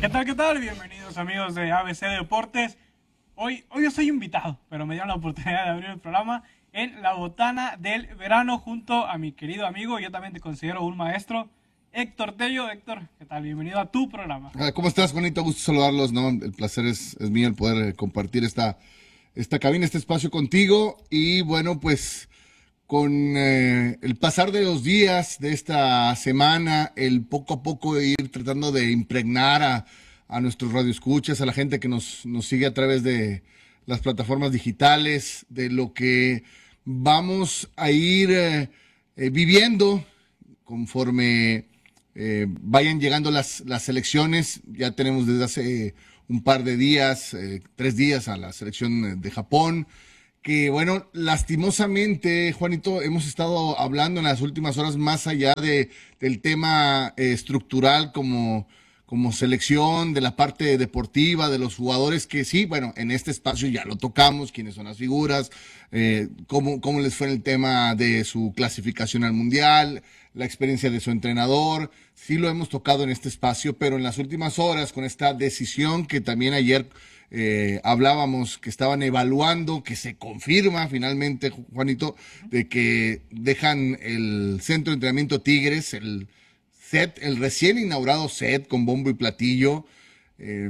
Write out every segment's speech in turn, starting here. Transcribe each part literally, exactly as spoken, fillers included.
¿Qué tal, qué tal? Bienvenidos amigos de A B C Deportes. Hoy, hoy yo soy invitado, pero me dieron la oportunidad de abrir el programa en la botana del verano junto a mi querido amigo, yo también te considero un maestro, Héctor Tello. Héctor, ¿qué tal? Bienvenido a tu programa. ¿Cómo estás, Juanito? Gusto saludarlos, ¿no? El placer es, es mío el poder eh, compartir esta, esta cabina, este espacio contigo. Y bueno, pues con eh, el pasar de los días de esta semana, el poco a poco ir tratando de impregnar a, a nuestros radioescuchas, a la gente que nos, nos sigue a través de las plataformas digitales, de lo que vamos a ir eh, eh, viviendo conforme eh, vayan llegando las, las elecciones. Ya tenemos desde hace un par de días, eh, tres días a la selección de Japón, que bueno, lastimosamente, Juanito, hemos estado hablando en las últimas horas más allá de, del tema eh, estructural como, como selección, de la parte deportiva, de los jugadores que sí, bueno, en este espacio ya lo tocamos, quiénes son las figuras, eh, cómo, cómo les fue en el tema de su clasificación al Mundial, la experiencia de su entrenador, sí lo hemos tocado en este espacio, pero en las últimas horas con esta decisión que también ayer eh, hablábamos, que estaban evaluando, que se confirma finalmente, Juanito, de que dejan el centro de entrenamiento Tigres, el set, el recién inaugurado set con bombo y platillo, eh,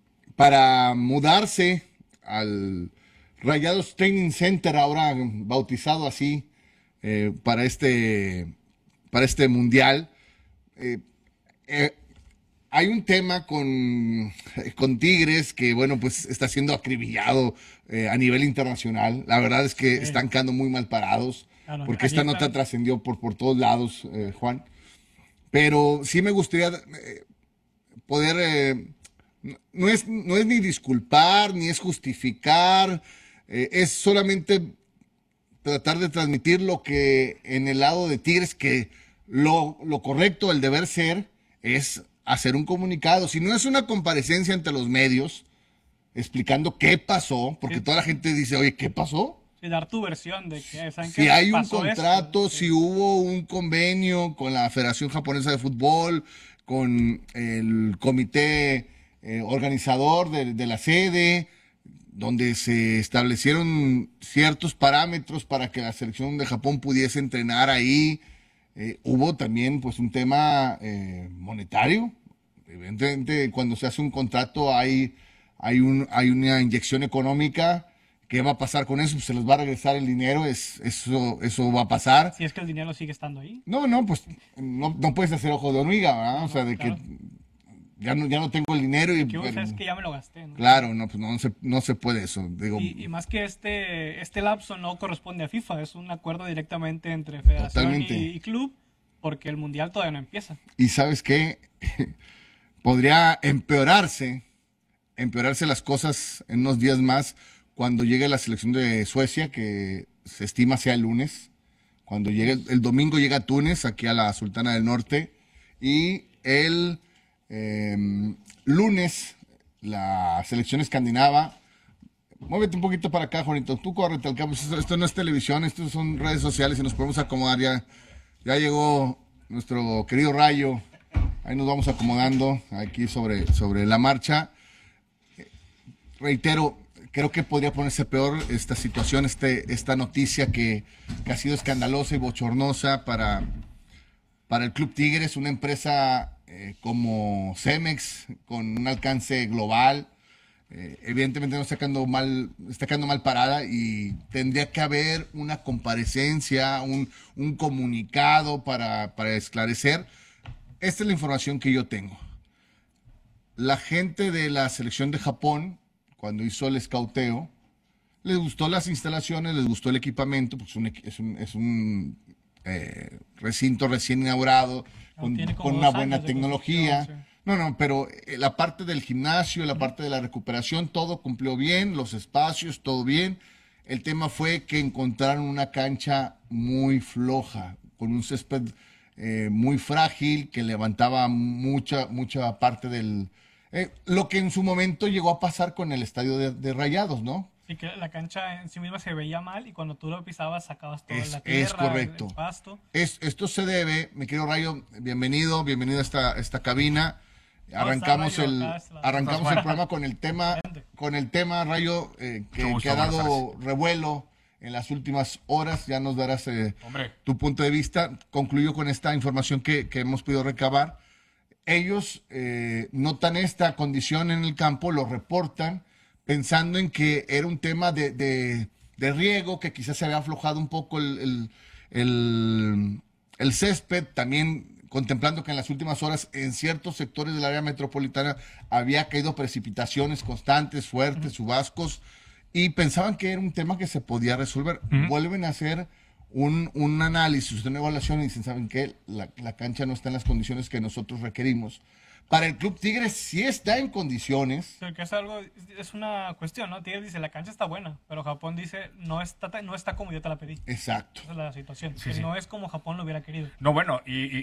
para mudarse al Rayados Training Center, ahora bautizado así, eh, para este para este mundial. Eh, eh, hay un tema con, con Tigres que, bueno, pues está siendo acribillado eh, a nivel internacional. La verdad es que sí están quedando muy mal parados, claro, porque esta nota está... trascendió por, por todos lados, eh, Juan. Pero sí me gustaría eh, poder... Eh, no, es, no es ni disculpar, ni es justificar, eh, es solamente tratar de transmitir lo que en el lado de Tigres, que lo, lo correcto, el deber ser, es hacer un comunicado. Si no es una comparecencia ante los medios, explicando qué pasó, porque sí, toda la gente dice, oye, ¿qué pasó? Sí, dar tu versión de que ¿saben si qué hay un pasó contrato, esto? si Sí. hubo un convenio con la Federación Japonesa de Fútbol, con el comité eh, organizador de, de la sede, donde se establecieron ciertos parámetros para que la selección de Japón pudiese entrenar ahí. Eh, hubo también pues un tema eh, monetario. Evidentemente, cuando se hace un contrato hay, hay, un, hay una inyección económica. ¿Qué va a pasar con eso? Pues se les va a regresar el dinero, es, eso, eso va a pasar. Si es que el dinero sigue estando ahí. No, no, pues no, no puedes hacer ojo de hormiga, ¿verdad? No, o sea, no, de claro. que ya no, ya no tengo el dinero y... Que pero, es que ya me lo gasté, ¿no? Claro, no, pues no se, no se puede eso. Digo, y, y más que este, este lapso no corresponde a FIFA, es un acuerdo directamente entre federación y, y club, porque el mundial todavía no empieza. Y ¿sabes qué? Podría empeorarse, empeorarse las cosas en unos días más cuando llegue la selección de Suecia, que se estima sea el lunes. Cuando llegue, el, el domingo llega Túnez, aquí a la Sultana del Norte, y el eh, lunes la selección escandinava. Muévete un poquito para acá, Juanito, tú córrete al campo. Esto, esto no es televisión, esto son redes sociales y nos podemos acomodar. Ya, ya llegó nuestro querido Rayo, ahí nos vamos acomodando aquí sobre, sobre la marcha. Reitero, creo que podría ponerse peor esta situación, este, esta noticia que, que ha sido escandalosa y bochornosa para, para el Club Tigres, una empresa eh, como Cemex, con un alcance global. Eh, evidentemente no está quedando mal, está quedando mal parada y tendría que haber una comparecencia, un, un comunicado para, para esclarecer. Esta es la información que yo tengo. La gente de la selección de Japón, cuando hizo el escauteo, les gustó las instalaciones, les gustó el equipamiento, porque es un, es un, es un eh, recinto recién inaugurado, con, con una buena tecnología. Sí. No, no, pero la parte del gimnasio, la parte de la recuperación, todo cumplió bien, los espacios, todo bien. El tema fue que encontraron una cancha muy floja, con un césped eh, muy frágil, que levantaba mucha, mucha parte del... Eh, lo que en su momento llegó a pasar con el estadio de, de Rayados, ¿no? Sí, que la cancha en sí misma se veía mal y cuando tú lo pisabas sacabas toda es, la tierra, es correcto. el pasto. Es, esto se debe, mi querido Rayo, bienvenido, bienvenido a esta, esta cabina. Arrancamos Rayo, el, acá está la- arrancamos Estás el fuera. programa con el tema, con el tema Rayo, eh, que, Mucho gusto, que ha buenas dado revuelo en las últimas horas. Ya nos darás eh, Hombre. tu punto de vista. Concluyo con esta información que, que hemos podido recabar. Ellos eh, notan esta condición en el campo, lo reportan, pensando en que era un tema de, de, de riego, que quizás se había aflojado un poco el, el, el, el césped, también contemplando que en las últimas horas en ciertos sectores del área metropolitana había caído precipitaciones constantes, fuertes, chubascos, y pensaban que era un tema que se podía resolver. Vuelven a hacer un, un análisis, una evaluación y dicen, ¿saben qué? La, la cancha no está en las condiciones que nosotros requerimos. Para el Club Tigres sí está en condiciones. Sí, que es algo, es una cuestión, ¿no? Tigres dice, la cancha está buena, pero Japón dice, no está, no está como yo te la pedí. Exacto. Esa es la situación, Sí, que sí. no es como Japón lo hubiera querido. No, bueno, y, y-